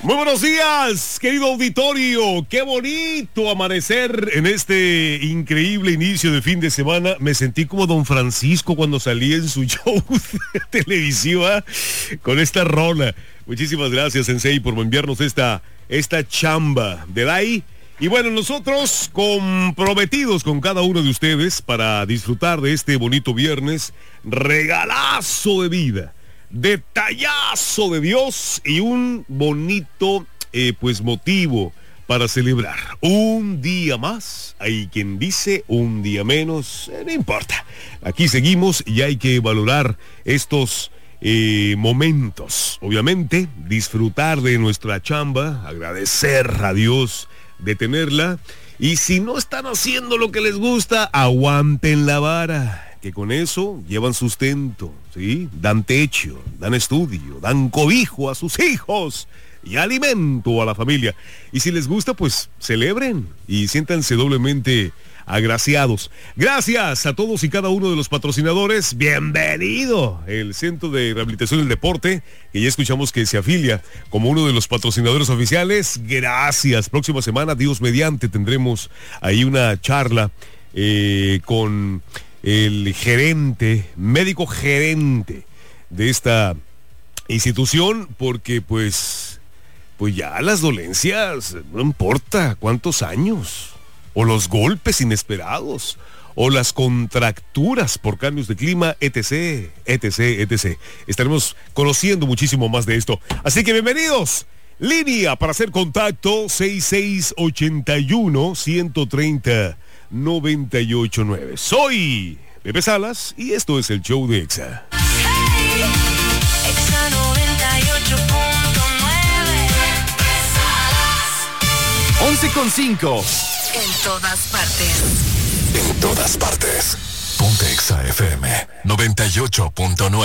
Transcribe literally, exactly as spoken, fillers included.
Muy buenos días, querido auditorio. Qué bonito amanecer en este increíble inicio de fin de semana. Me sentí como Don Francisco cuando salí en su show de televisiva con esta rola. Muchísimas gracias, Sensei, por enviarnos esta, esta chamba de ahí. Y bueno, nosotros comprometidos con cada uno de ustedes para disfrutar de este bonito viernes, regalazo de vida, detallazo de Dios y un bonito eh, pues motivo para celebrar. Un día más, hay quien dice un día menos, eh, no importa. Aquí seguimos y hay que valorar estos eh, momentos. Obviamente, disfrutar de nuestra chamba, agradecer a Dios de tenerla. Y si no están haciendo lo que les gusta, aguanten la vara, que con eso llevan sustento, ¿sí? Dan techo, dan estudio, dan cobijo a sus hijos y alimento a la familia. Y si les gusta, pues celebren y siéntanse doblemente agraciados. Gracias a todos y cada uno de los patrocinadores. Bienvenido el Centro de Rehabilitación del Deporte, que ya escuchamos que se afilia como uno de los patrocinadores oficiales. Gracias. Próxima semana, Dios mediante, tendremos ahí una charla eh, con el gerente, médico gerente de esta institución, porque pues, pues ya las dolencias, no importa cuántos años, o los golpes inesperados, o las contracturas por cambios de clima, etc, etc, etc. Estaremos conociendo muchísimo más de esto. Así que bienvenidos. Línea para hacer contacto seis seis ocho uno, uno tres cero, nueve ocho nueve. Soy Pepe Salas y esto es el show de Exa. Hey, Exa noventa y ocho punto nueve. once con cinco. En todas partes. En todas partes. Ponte Exa F M noventa y ocho punto nueve.